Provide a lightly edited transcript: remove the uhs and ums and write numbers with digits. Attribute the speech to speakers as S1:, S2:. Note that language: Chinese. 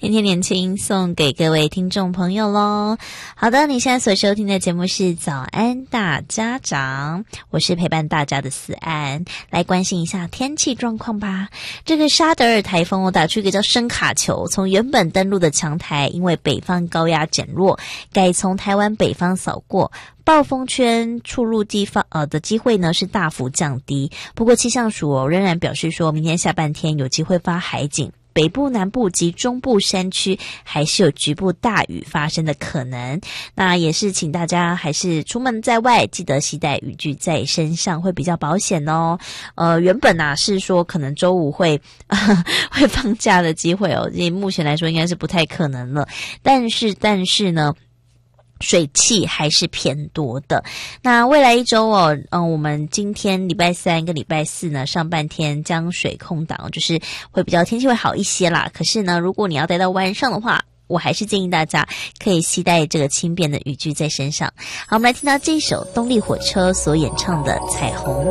S1: 天天年轻送给各位听众朋友咯。好的，你现在所收听的节目是早安大家长，我是陪伴大家的思安，来关心一下天气状况吧。这个沙德尔台风打出一个叫声卡球，从原本登陆的强台，因为北方高压减弱，改从台湾北方扫过，暴风圈出入的机会呢是大幅降低。不过气象署仍然表示说，明天下半天有机会发海警，北部、南部及中部山区还是有局部大雨发生的可能。那也是请大家还是出门在外记得携带雨具在身上，会比较保险哦。原本是说可能周五会放假的机会哦，目前来说应该是不太可能了。但是呢，水汽还是偏多的。那未来一周我们今天礼拜三跟礼拜四呢，上半天将水空档，就是会比较天气会好一些啦。可是呢，如果你要待到晚上的话，我还是建议大家可以携带这个轻便的雨具在身上。好，我们来听到这一首动力火车所演唱的《彩虹》。